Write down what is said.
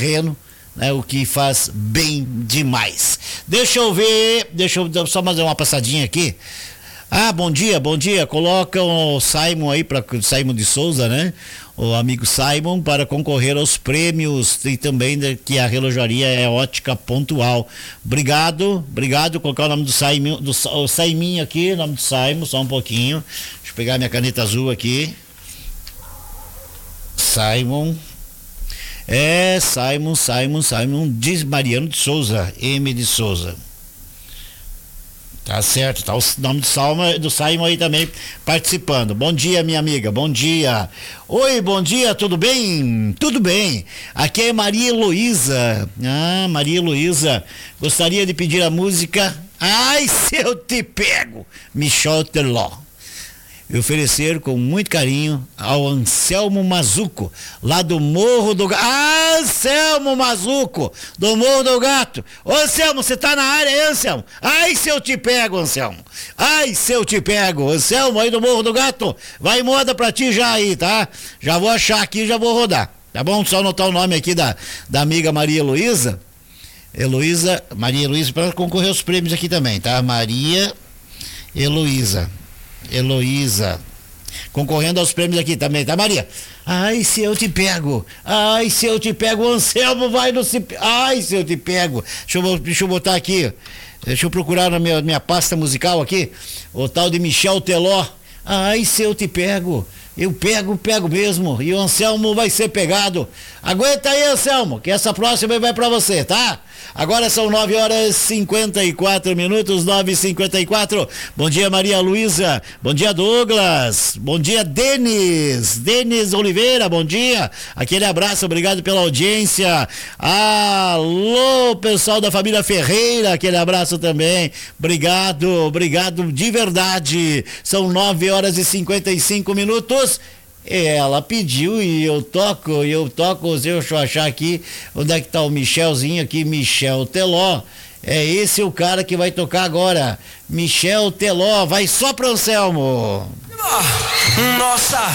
terreno, né, o que faz bem demais. Deixa eu só fazer uma passadinha aqui. Bom dia, coloca o Simon aí, Simon de Souza, né? O amigo Simon, para concorrer aos prêmios e também que a relojaria é ótica pontual. Obrigado, colocar o nome do Simon, o Saiminho aqui, o nome do Simon, só um pouquinho. Deixa eu pegar minha caneta azul aqui. Simon, diz Mariano de Souza, M de Souza. Tá certo, tá o nome do Simon aí também participando. Bom dia, minha amiga, bom dia. Oi, bom dia, tudo bem? Tudo bem. Aqui é Maria Heloísa. Maria Heloísa, gostaria de pedir a música Ai, Se Eu Te Pego, Michel Teló. E oferecer com muito carinho ao Anselmo Mazuco, lá do Morro do Gato. Anselmo Mazuco, do Morro do Gato. Ô, Anselmo, você tá na área aí, Anselmo? Ai, se eu te pego, Anselmo. Ai, se eu te pego. Anselmo, aí do Morro do Gato. Vai moda pra ti já aí, tá? Já vou achar aqui, já vou rodar. Tá bom? Só anotar o nome aqui da amiga Maria Heloísa. Maria Heloísa, para concorrer aos prêmios aqui também, tá? Maria Heloísa, concorrendo aos prêmios aqui também, tá, Maria? Ai, se eu te pego, o Anselmo vai no ai, se eu te pego. Deixa eu botar aqui, deixa eu procurar na minha pasta musical aqui, o tal de Michel Teló. Ai, se eu te pego, eu pego mesmo, e o Anselmo vai ser pegado. Aguenta aí, Anselmo, que essa próxima vai pra você, tá? Agora são 9h54, 9h54. Bom dia, Maria Luísa. Bom dia, Douglas. Bom dia, Denis Oliveira, bom dia. Aquele abraço, obrigado pela audiência. Alô, pessoal da família Ferreira, aquele abraço também. Obrigado de verdade. São 9h55. Ela pediu e eu toco, deixa eu achar aqui onde é que tá o Michelzinho aqui, Michel Teló. É esse o cara que vai tocar agora, Michel Teló, vai só pro Anselmo. Nossa!